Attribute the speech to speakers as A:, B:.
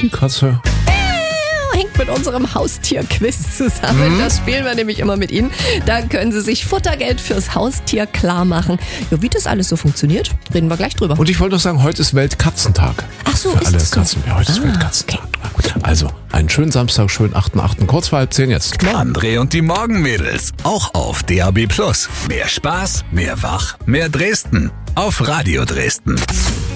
A: Die Katze
B: hängt mit unserem Haustierquiz zusammen. Das spielen wir nämlich immer mit Ihnen. Da können Sie sich Futtergeld fürs Haustier klar machen. Ja, wie das alles so funktioniert, reden wir gleich drüber.
A: Und ich wollte noch sagen, heute ist Weltkatzentag.
B: Ach so,
A: für
B: ist
A: alle
B: das so?
A: Katzen. Ja, heute ist Weltkatzentag. Okay. Also, einen schönen Samstag, schönen 8.8., kurz vor 9:30 jetzt.
C: André und die Morgenmädels. Auch auf DAB+. Mehr Spaß, mehr Wach, mehr Dresden. Auf Radio Dresden.